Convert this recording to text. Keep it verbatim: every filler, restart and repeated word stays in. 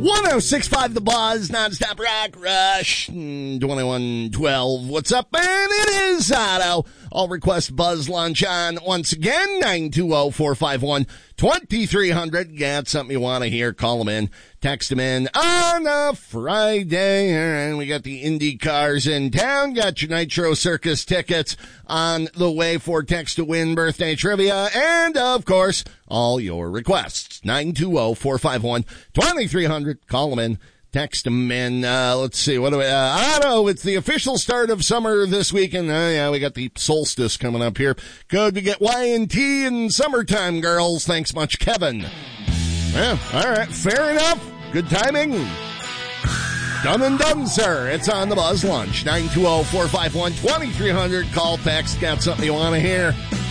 one oh six point five The Buzz, nonstop rock, Rush, twenty-one twelve. What's up, man? It is Otto. I'll request Buzz Lunch on once again, nine two zero, four five one, two three zero zero. Got something you want to hear, call them in, text them in on a Friday. And we got the Indy cars in town. Got your Nitro Circus tickets on the way for text to win birthday trivia. And, of course, all your requests. nine two zero, four five one, two three zero zero. Call them in. Text them in. Uh, let's see. What do we, uh, Otto, it's the official start of summer this weekend. Uh, yeah, we got the solstice coming up here. Good to get Y and T in summertime, girls. Thanks much, Kevin. Yeah, all right. Fair enough. Good timing. Done and done, sir. It's on the Buzz Lunch. nine two zero, four five one, two three zero zero. Call, text. Got something you want to hear.